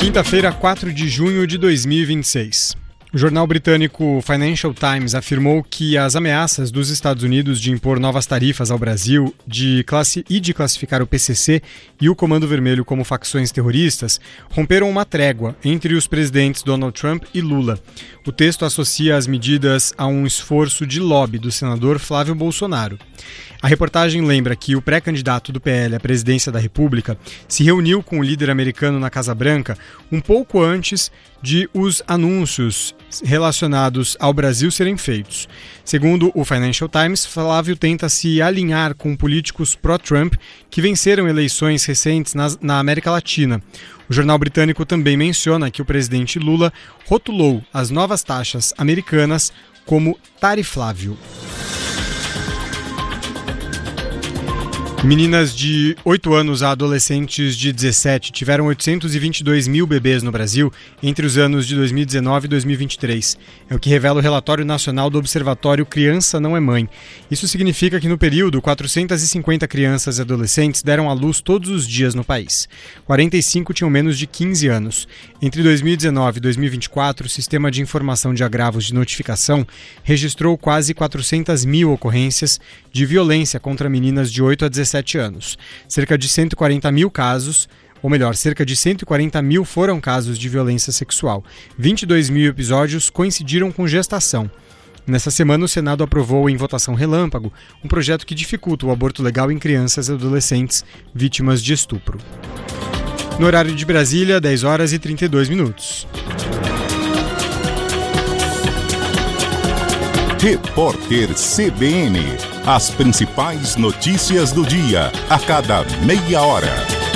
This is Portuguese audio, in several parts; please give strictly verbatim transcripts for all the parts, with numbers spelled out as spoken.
Quinta-feira, quatro de junho de dois mil e vinte e seis. O jornal britânico Financial Times afirmou que as ameaças dos Estados Unidos de impor novas tarifas ao Brasil de classe, e de classificar o P C C e o Comando Vermelho como facções terroristas romperam uma trégua entre os presidentes Donald Trump e Lula. O texto associa as medidas a um esforço de lobby do senador Flávio Bolsonaro. A reportagem lembra que o pré-candidato do P L à presidência da República se reuniu com o líder americano na Casa Branca um pouco antes de os anúncios relacionados ao Brasil serem feitos. Segundo o Financial Times, Flávio tenta se alinhar com políticos pró-Trump que venceram eleições recentes na, na América Latina. O jornal britânico também menciona que o presidente Lula rotulou as novas taxas americanas como tariflável. Meninas de oito anos a adolescentes de dezessete tiveram oitocentos e vinte e dois mil bebês no Brasil entre os anos de dois mil e dezenove e dois mil e vinte e três. É o que revela o relatório nacional do Observatório Criança Não é Mãe. Isso significa que no período, quatrocentas e cinquenta crianças e adolescentes deram à luz todos os dias no país. quarenta e cinco tinham menos de quinze anos. Entre dois mil e dezenove e dois mil e vinte e quatro, o Sistema de Informação de Agravos de Notificação registrou quase quatrocentas mil ocorrências de violência contra meninas de oito a dezessete anos. Cerca de cento e quarenta mil casos, ou melhor, cerca de cento e quarenta mil foram casos de violência sexual. vinte e dois mil episódios coincidiram com gestação. Nessa semana, o Senado aprovou em votação relâmpago um projeto que dificulta o aborto legal em crianças e adolescentes vítimas de estupro. No horário de Brasília, dez horas e trinta e dois minutos. Repórter C B N. As principais notícias do dia, a cada meia hora.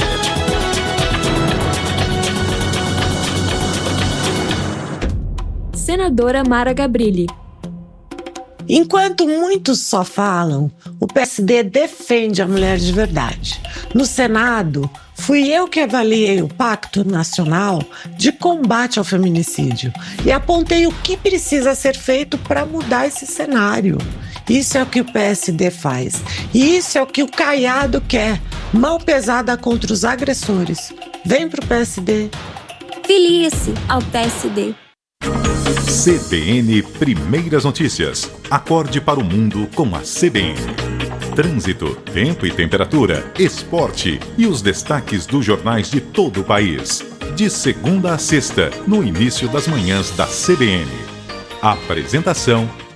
Senadora Mara Gabrilli. Enquanto muitos só falam, o P S D defende a mulher de verdade. No Senado, fui eu que avaliei o Pacto Nacional de Combate ao Feminicídio e apontei o que precisa ser feito para mudar esse cenário. Isso é o que o P S D faz. E isso é o que o Caiado quer. Mão pesada contra os agressores. Vem pro P S D. Filie-se ao P S D. C B N Primeiras Notícias. Acorde para o mundo com a C B N. Trânsito, tempo e temperatura, esporte e os destaques dos jornais de todo o país. De segunda a sexta, no início das manhãs da C B N. Apresentação